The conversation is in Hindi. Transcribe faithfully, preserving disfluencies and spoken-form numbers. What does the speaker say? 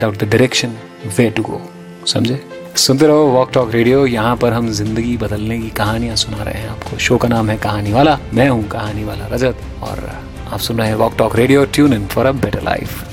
Out the direction way to go. समझे? सुनते रहो वॉक टॉक रेडियो। यहाँ पर हम जिंदगी बदलने की कहानियां सुना रहे हैं आपको। शो का नाम है कहानी वाला। मैं हूँ कहानी वाला रजत और आप सुन रहे हैं walk talk radio. Tune in for a better life.